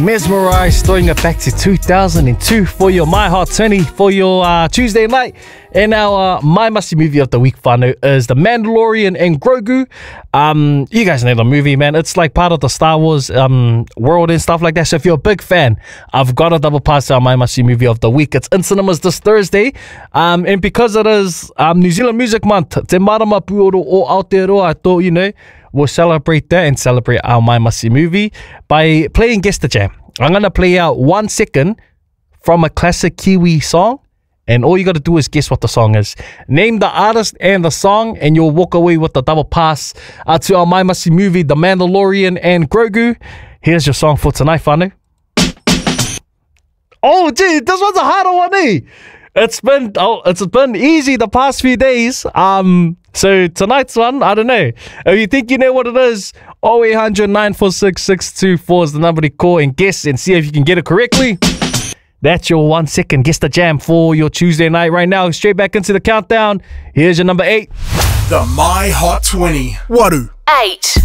Mesmerized, throwing it back to 2002 for your My Hot 20 for your Tuesday night. And our My Must-See Movie of the Week, whānau, is The Mandalorian and Grogu. You guys know the movie, man. It's like part of the Star Wars world and stuff like that. So if you're a big fan, I've got a double pass our My Must-See Movie of the Week. It's in cinemas this Thursday. And because it is New Zealand Music Month, te marama puoro o Aotearoa, I thought, we'll celebrate that and celebrate our My Must-See Movie by playing Guess the Jam. I'm going to play out 1 second from a classic Kiwi song, and all you got to do is guess what the song is. Name the artist and the song, and you'll walk away with the double pass to our My Must-See Movie, The Mandalorian and Grogu. Here's your song for tonight, whānau. Oh, gee, this one's a harder one, eh? It's been easy the past few days. So tonight's one, I don't know. If you think you know what it is, 0800 946 624 is the number to call and guess and see if you can get it correctly. That's your 1 second Guess the Jam for your Tuesday night. Right now, straight back into the countdown. Here's your number 8. The My Hot 20. Waru. 8.